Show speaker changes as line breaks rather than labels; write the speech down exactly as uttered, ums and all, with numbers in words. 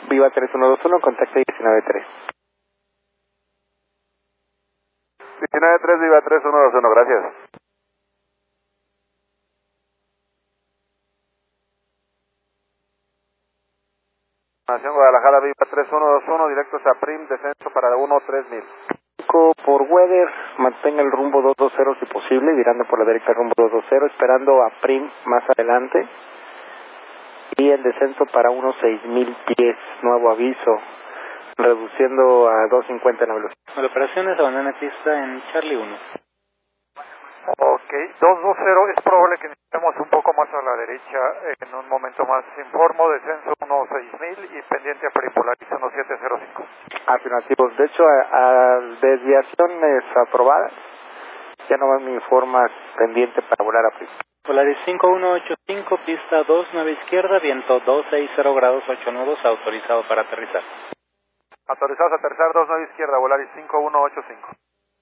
Viva tres uno dos uno, contacto diecinueve tres.
diecinueve tres, Viva tres uno dos uno, gracias. Nación Guadalajara, Viva tres uno dos uno, directos a Prim, descenso para uno tres mil.
Por weather, mantenga el rumbo dos dos cero si posible, virando por la derecha rumbo dos dos cero, esperando a Prim más adelante. Y el descenso para unos seis mil pies, nuevo aviso, reduciendo a dos cincuenta en la velocidad.
La operación es abandona pista en Charlie uno.
Ok, dos dos cero, es probable que necesitemos un poco más a la derecha en un momento más. Informo, descenso uno seis mil y pendiente a Polariza uno siete cero cinco.
Afirmativos, de hecho, a, a desviaciones aprobadas, ya no me informas pendiente para volar a pista.
Polaris cinco uno ocho cinco, pista dos nueve izquierda, viento dos seis cero grados ocho nudos, autorizado para aterrizar.
Autorizados a aterrizar dos nueve izquierda, Volaris cinco uno ocho cinco.